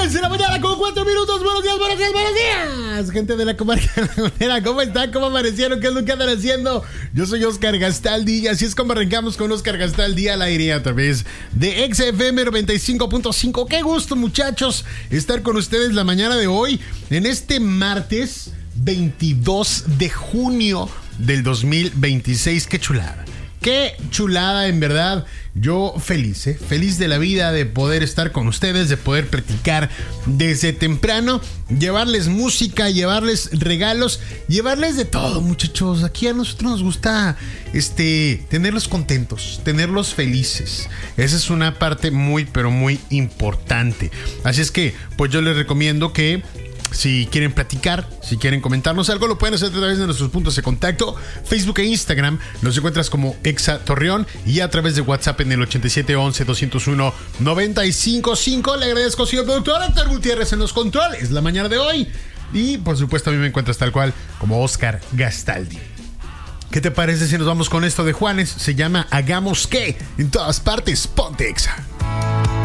10 de la mañana con 4 minutos. Buenos días, buenos días, buenos días. Gente de la comarca lagunera, ¿cómo están? ¿Cómo amanecieron? ¿Qué es lo que andan haciendo? Yo soy Oscar Gastaldi y así es como arrancamos con Oscar Gastaldi al aire a través de XFM 95.5. Qué gusto, muchachos, estar con ustedes la mañana de hoy en este martes 22 de junio del 2026. Qué chulada. Qué chulada, en verdad. Yo feliz de la vida de poder estar con ustedes, de poder platicar desde temprano, llevarles música, llevarles regalos, llevarles de todo, muchachos. Aquí a nosotros nos gusta tenerlos contentos, tenerlos felices. Esa es una parte muy, pero muy importante. Así es que, pues yo les recomiendo que si quieren platicar, si quieren comentarnos algo, lo pueden hacer a través de nuestros puntos de contacto, Facebook e Instagram. Nos encuentras como Exa Torreón y a través de WhatsApp en el 8711-201-955. Le agradezco, señor productor Héctor Gutiérrez en los controles la mañana de hoy. Y por supuesto a mí me encuentras tal cual como Oscar Gastaldi. ¿Qué te parece si nos vamos con esto de Juanes? Se llama Hagamos que. En todas partes, ponte Exa.